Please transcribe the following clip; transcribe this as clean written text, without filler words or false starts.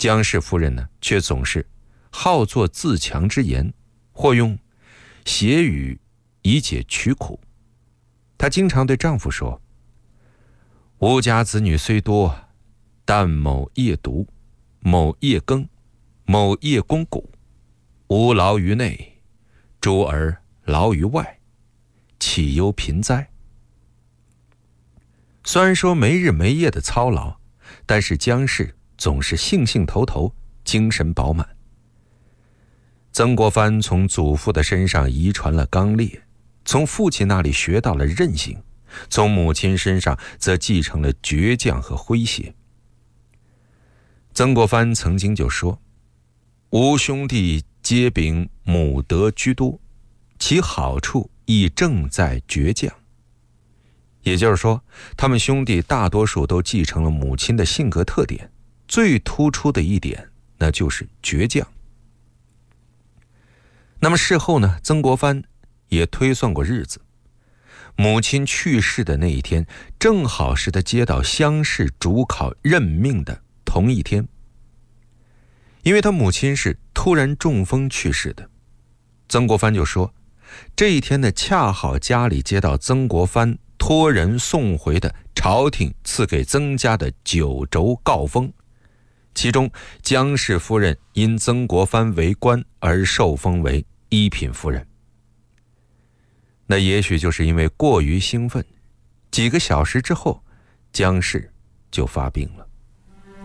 姜氏夫人呢，却总是好作自强之言，或用谐语以解曲苦。她经常对丈夫说：“吾家子女虽多，但某夜读，某夜耕，某夜肱骨，吾劳于内，诸儿劳于外，岂忧贫哉？”虽然说没日没夜的操劳，但是姜氏总是兴兴头头，精神饱满。曾国藩从祖父的身上遗传了刚烈，从父亲那里学到了韧性，从母亲身上则继承了倔强和诙谐。曾国藩曾经就说：“吾兄弟皆秉母德居多，其好处亦正在倔强。”也就是说，他们兄弟大多数都继承了母亲的性格特点，最突出的一点那就是倔强。那么事后呢，曾国藩也推算过日子，母亲去世的那一天，正好是他接到乡试主考任命的同一天。因为他母亲是突然中风去世的，曾国藩就说，这一天呢，恰好家里接到曾国藩托人送回的朝廷赐给曾家的9轴诰封，其中姜氏夫人因曾国藩为官而受封为一品夫人。那也许就是因为过于兴奋，几个小时之后，姜氏就发病了。